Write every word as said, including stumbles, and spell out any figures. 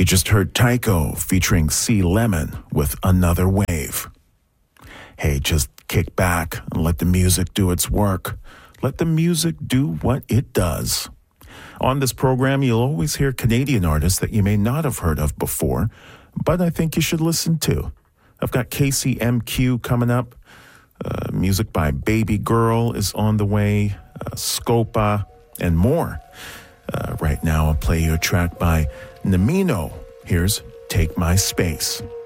You just heard Tycho featuring C. Lemon with Another Wave. Hey, just kick back and let the music do its work. Let the music do what it does. On this program, you'll always hear Canadian artists that you may not have heard of before, but I think you should listen to. I've got K C M Q coming up. Uh, music by Baby Girl is on the way. Uh, Scopa and more. Uh, right now, I'll play you a track by Namino. Here's Take My Space.